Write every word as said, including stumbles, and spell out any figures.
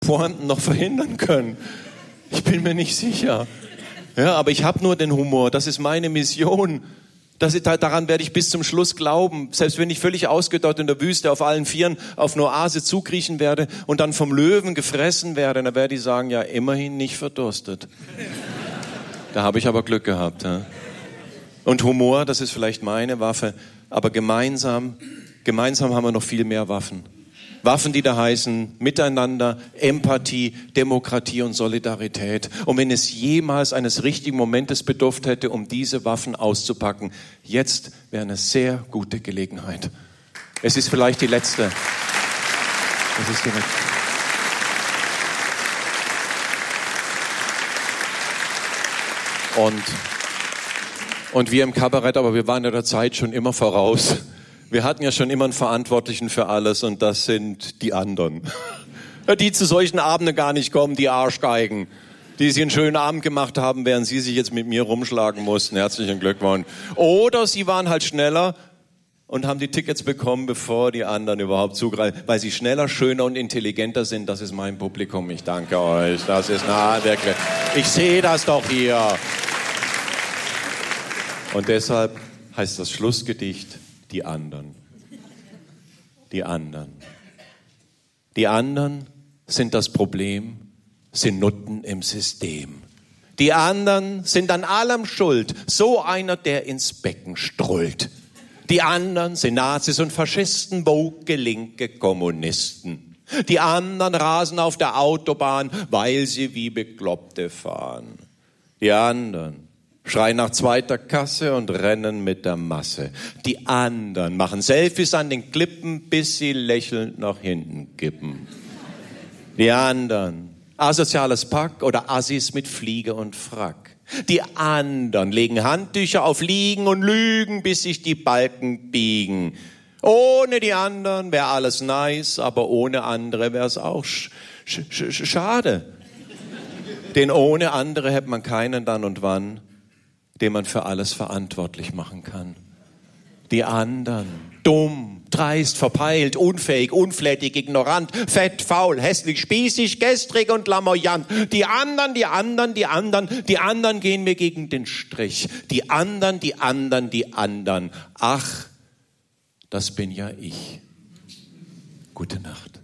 Pointen noch verhindern können. Ich bin mir nicht sicher. Ja, aber ich habe nur den Humor. Das ist meine Mission. Das ist, daran werde ich bis zum Schluss glauben. Selbst wenn ich völlig ausgedörrt in der Wüste auf allen Vieren auf eine Oase zukriechen werde und dann vom Löwen gefressen werde, dann werde ich sagen, ja, immerhin nicht verdurstet. Da habe ich aber Glück gehabt. Ja. Und Humor, das ist vielleicht meine Waffe, aber gemeinsam, gemeinsam haben wir noch viel mehr Waffen. Waffen, die da heißen Miteinander, Empathie, Demokratie und Solidarität. Und wenn es jemals eines richtigen Momentes bedurft hätte, um diese Waffen auszupacken, jetzt wäre eine sehr gute Gelegenheit. Es ist vielleicht die letzte. Es ist die letzte. Und, und wir im Kabarett, aber wir waren ja der Zeit schon immer voraus. Wir hatten ja schon immer einen Verantwortlichen für alles und das sind die anderen. Die zu solchen Abenden gar nicht kommen, die Arschgeigen, die sich einen schönen Abend gemacht haben, während sie sich jetzt mit mir rumschlagen mussten. Herzlichen Glückwunsch. Oder sie waren halt schneller und haben die Tickets bekommen, bevor die anderen überhaupt zugreifen, weil sie schneller, schöner und intelligenter sind. Das ist mein Publikum. Ich danke euch. Das ist na wirklich. Ich sehe das doch hier. Und deshalb heißt das Schlussgedicht Die anderen. Die anderen. Die anderen sind das Problem, sind Nutten im System. Die anderen sind an allem schuld, so einer, der ins Becken strollt. Die anderen sind Nazis und Faschisten, woke linke Kommunisten. Die anderen rasen auf der Autobahn, weil sie wie Bekloppte fahren. Die anderen schreien nach zweiter Kasse und rennen mit der Masse. Die anderen machen Selfies an den Klippen, bis sie lächelnd nach hinten kippen. Die anderen, asoziales Pack oder Assis mit Fliege und Frack. Die anderen legen Handtücher auf Liegen und lügen, bis sich die Balken biegen. Ohne die anderen wäre alles nice, aber ohne andere wäre es auch sch- sch- sch- schade. Denn ohne andere hätte man keinen dann und wann, den man für alles verantwortlich machen kann. Die anderen, dumm, dreist, verpeilt, unfähig, unflätig, ignorant, fett, faul, hässlich, spießig, gestrig und lamoyant. Die anderen, die anderen, die anderen, die anderen gehen mir gegen den Strich. Die anderen, die anderen, die anderen. Ach, das bin ja ich. Gute Nacht.